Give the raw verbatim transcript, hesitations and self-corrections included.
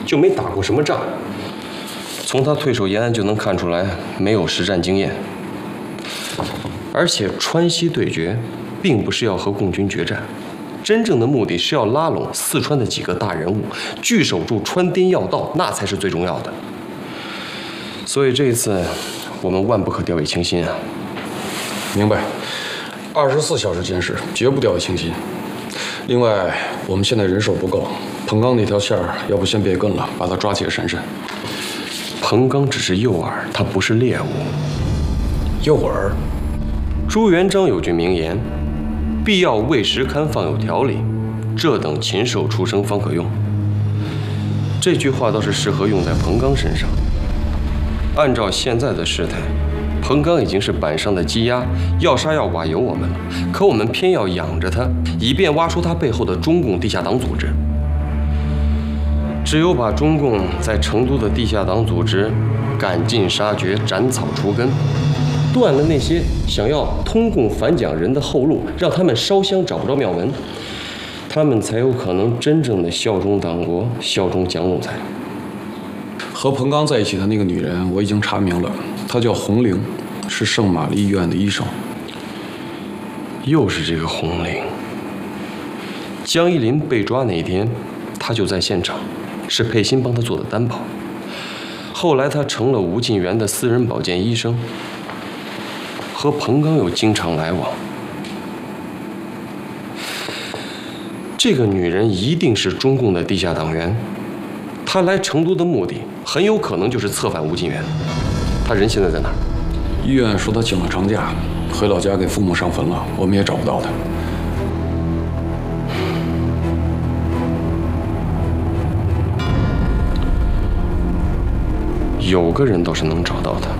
就没打过什么仗。从他退守延安就能看出来，没有实战经验。而且川西对决，并不是要和共军决战，真正的目的是要拉拢四川的几个大人物，据守住川滇要道，那才是最重要的。所以这一次，我们万不可掉以轻心啊！ 明白。二十四小时监视，绝不掉以轻心。另外，我们现在人手不够，彭刚那条线儿，要不先别跟了，把他抓起来审审。 彭刚只是诱饵，他不是猎物。 诱饵。 朱元璋有句名言：“必要喂食堪，放有条理，这等禽兽出生方可用。”这句话倒是适合用在彭刚身上。按照现在的事态，彭刚已经是板上的鸡鸭，要杀要剐由我们了，可我们偏要养着他，以便挖出他背后的中共地下党组织。只有把中共在成都的地下党组织赶尽杀绝、斩草除根，断了那些想要通共反蒋人的后路，让他们烧香找不着庙门，他们才有可能真正的效忠党国、效忠蒋总裁。 和彭刚在一起的那个女人，我已经查明了，她叫红玲，是圣玛丽医院的医生。 又是这个红玲。江一林被抓那天，他就在现场，是佩欣帮他做的担保。后来他成了吴晋元的私人保健医生，和彭刚又经常来往。这个女人一定是中共的地下党员，她来成都的目的很有可能就是策反吴晋元。她人现在在哪儿？ 医院说她请了长假，回老家给父母上坟了，我们也找不到她。 有个人倒是能找到她。